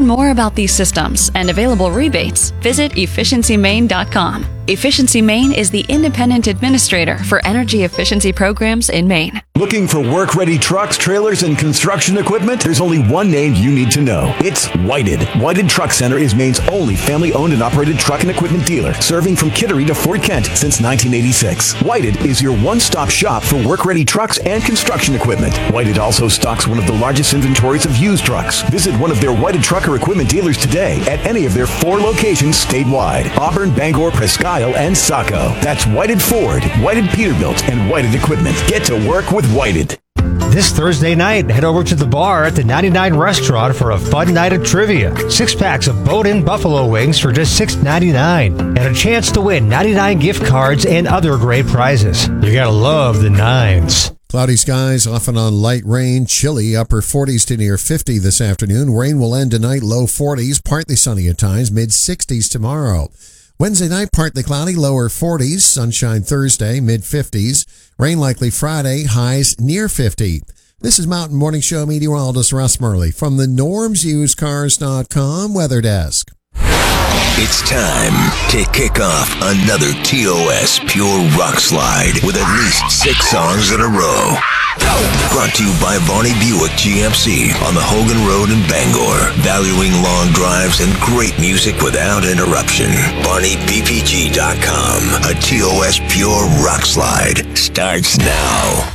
learn more about these systems and available rebates, visit efficiencymaine.com. Efficiency Maine is the independent administrator for energy efficiency programs in Maine. Looking for work-ready trucks, trailers, and construction equipment? There's only one name you need to know. It's Whited. Whited Truck Center is Maine's only family-owned and operated truck and equipment dealer, serving from Kittery to Fort Kent since 1986. Whited is your one-stop shop for work-ready trucks and construction equipment. Whited also stocks one of the largest inventories of used trucks. Visit one of their Whited trucker equipment dealers today at any of their 4 locations statewide: Auburn, Bangor, Presque Isle, and Saco. That's Whited Ford, Whited Peterbilt, and Whited Equipment. Get to work with Whited. This Thursday night, head over to the bar at the 99 Restaurant for a fun night of trivia. 6-packs of Bowden Buffalo Wings for just $6.99. And a chance to win 99 gift cards and other great prizes. You gotta love the nines. Cloudy skies, off and on light rain, chilly, upper 40s to near 50 this afternoon. Rain will end tonight, low 40s, partly sunny at times, mid 60s tomorrow. Wednesday night, partly cloudy, lower 40s. Sunshine Thursday, mid-50s. Rain likely Friday, highs near 50. This is Mountain Morning Show meteorologist Russ Murley from the NormsUsedCars.com Weather Desk. It's time to kick off another TOS Pure Rock Slide with at least 6 songs in a row. Brought to you by Varney Buick GMC on the Hogan Road in Bangor. Valuing long drives and great music without interruption. VarneyBPG.com. A TOS Pure Rock Slide starts now.